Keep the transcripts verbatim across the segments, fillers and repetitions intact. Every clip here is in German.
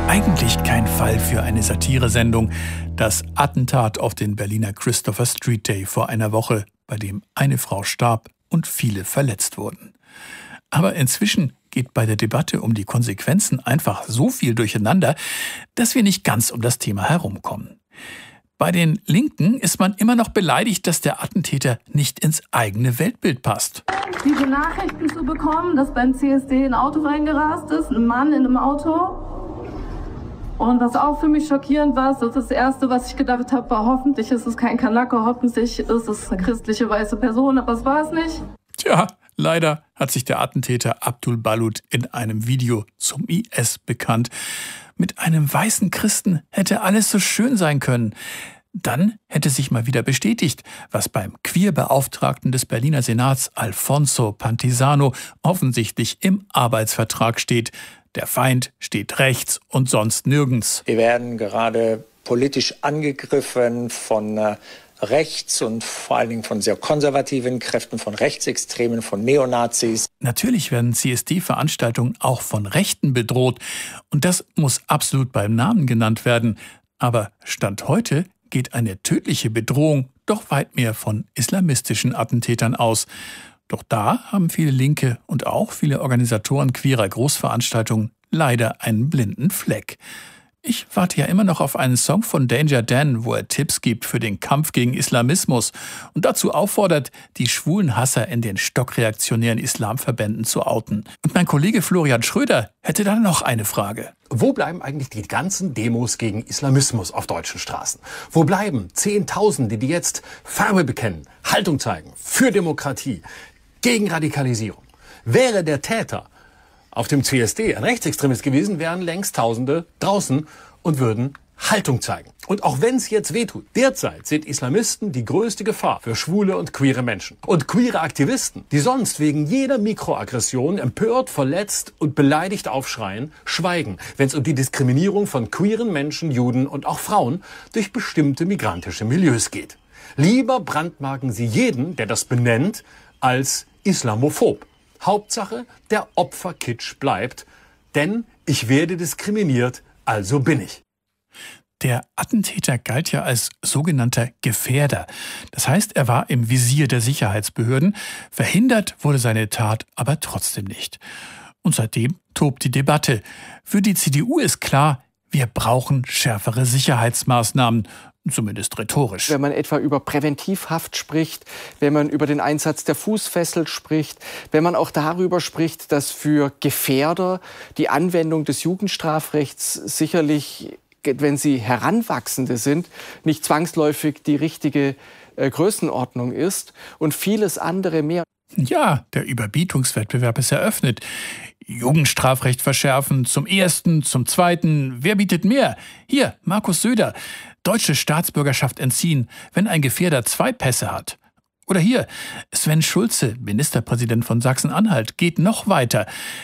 Eigentlich kein Fall für eine Satiresendung. Das Attentat auf den Berliner Christopher Street Day vor einer Woche, bei dem eine Frau starb und viele verletzt wurden. Aber inzwischen geht bei der Debatte um die Konsequenzen einfach so viel durcheinander, dass wir nicht ganz um das Thema herumkommen. Bei den Linken ist man immer noch beleidigt, dass der Attentäter nicht ins eigene Weltbild passt. Diese Nachrichten zu bekommen, dass beim C S D ein Auto reingerast ist, ein Mann in einem Auto. Und was auch für mich schockierend war, so das Erste, was ich gedacht habe, war, hoffentlich ist es kein Kanake, hoffentlich ist es eine christliche weiße Person, aber es war es nicht. Tja, leider hat sich der Attentäter Abdul Balut in einem Video zum I S bekannt. Mit einem weißen Christen hätte alles so schön sein können. Dann hätte sich mal wieder bestätigt, was beim Queerbeauftragten des Berliner Senats Alfonso Pantisano offensichtlich im Arbeitsvertrag steht. Der Feind steht rechts und sonst nirgends. Wir werden gerade politisch angegriffen von äh, rechts und vor allen Dingen von sehr konservativen Kräften, von Rechtsextremen, von Neonazis. Natürlich werden C S D-Veranstaltungen auch von Rechten bedroht. Und das muss absolut beim Namen genannt werden. Aber Stand heute geht eine tödliche Bedrohung doch weit mehr von islamistischen Attentätern aus. Doch da haben viele Linke und auch viele Organisatoren queerer Großveranstaltungen leider einen blinden Fleck. Ich warte ja immer noch auf einen Song von Danger Dan, wo er Tipps gibt für den Kampf gegen Islamismus und dazu auffordert, die schwulen Hasser in den stockreaktionären Islamverbänden zu outen. Und mein Kollege Florian Schröder hätte da noch eine Frage. Wo bleiben eigentlich die ganzen Demos gegen Islamismus auf deutschen Straßen? Wo bleiben Zehntausende, die jetzt Farbe bekennen, Haltung zeigen für Demokratie, gegen Radikalisierung? Wäre der Täter auf dem C S D ein Rechtsextremist gewesen, wären längst Tausende draußen und würden Haltung zeigen. Und auch wenn es jetzt wehtut, derzeit sind Islamisten die größte Gefahr für schwule und queere Menschen. Und queere Aktivisten, die sonst wegen jeder Mikroaggression empört, verletzt und beleidigt aufschreien, schweigen, wenn es um die Diskriminierung von queeren Menschen, Juden und auch Frauen durch bestimmte migrantische Milieus geht. Lieber brandmarken sie jeden, der das benennt, als islamophob. Hauptsache, der Opferkitsch bleibt, denn ich werde diskriminiert, also bin ich. Der Attentäter galt ja als sogenannter Gefährder. Das heißt, er war im Visier der Sicherheitsbehörden. Verhindert wurde seine Tat aber trotzdem nicht. Und seitdem tobt die Debatte. Für die C D U ist klar, wir brauchen schärfere Sicherheitsmaßnahmen. Zumindest rhetorisch. Wenn man etwa über Präventivhaft spricht, wenn man über den Einsatz der Fußfessel spricht, wenn man auch darüber spricht, dass für Gefährder die Anwendung des Jugendstrafrechts sicherlich, wenn sie Heranwachsende sind, nicht zwangsläufig die richtige äh, Größenordnung ist und vieles andere mehr. Ja, der Überbietungswettbewerb ist eröffnet. Jugendstrafrecht verschärfen, zum ersten, zum zweiten. Wer bietet mehr? Hier, Markus Söder. Deutsche Staatsbürgerschaft entziehen, wenn ein Gefährder zwei Pässe hat. Oder hier, Sven Schulze, Ministerpräsident von Sachsen-Anhalt, geht noch weiter.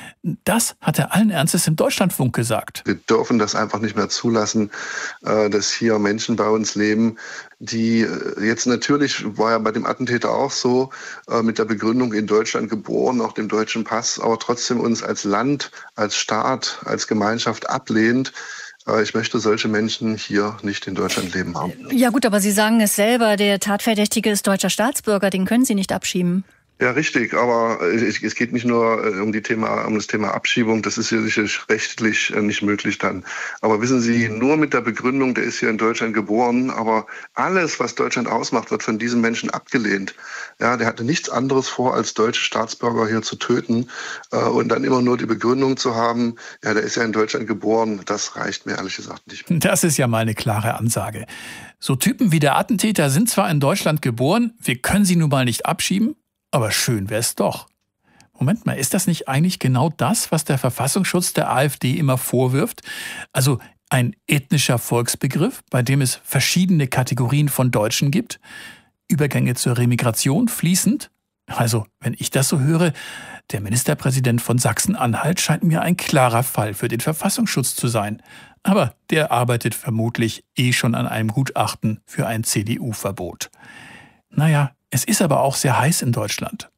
Das hat er allen Ernstes im Deutschlandfunk gesagt. Wir dürfen das einfach nicht mehr zulassen, dass hier Menschen bei uns leben, die jetzt natürlich, war ja bei dem Attentäter auch so, mit der Begründung in Deutschland geboren, auch dem deutschen Pass, aber trotzdem uns als Land, als Staat, als Gemeinschaft ablehnt. Ich möchte solche Menschen hier nicht in Deutschland leben haben. Ja gut, aber Sie sagen es selber, der Tatverdächtige ist deutscher Staatsbürger, den können Sie nicht abschieben. Ja, richtig, aber es geht nicht nur um, die Thema, um das Thema Abschiebung, das ist ja sicherlich rechtlich nicht möglich dann. Aber wissen Sie, nur mit der Begründung, der ist hier in Deutschland geboren, aber alles, was Deutschland ausmacht, wird von diesem Menschen abgelehnt. Ja, der hatte nichts anderes vor, als deutsche Staatsbürger hier zu töten und dann immer nur die Begründung zu haben, ja, der ist ja in Deutschland geboren, das reicht mir ehrlich gesagt nicht. Das ist ja mal eine klare Ansage. So Typen wie der Attentäter sind zwar in Deutschland geboren, wir können sie nun mal nicht abschieben, aber schön wär's doch. Moment mal, ist das nicht eigentlich genau das, was der Verfassungsschutz der AfD immer vorwirft? Also ein ethnischer Volksbegriff, bei dem es verschiedene Kategorien von Deutschen gibt? Übergänge zur Remigration fließend? Also, wenn ich das so höre, der Ministerpräsident von Sachsen-Anhalt scheint mir ein klarer Fall für den Verfassungsschutz zu sein. Aber der arbeitet vermutlich eh schon an einem Gutachten für ein C D U-Verbot. Naja, es ist aber auch sehr heiß in Deutschland.